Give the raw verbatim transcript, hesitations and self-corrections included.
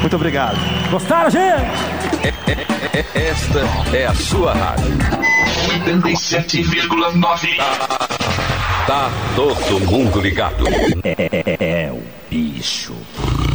Muito obrigado. Gostaram, gente? Esta é a sua rádio. oitenta e sete vírgula nove. Tá, tá todo mundo ligado. É o bicho.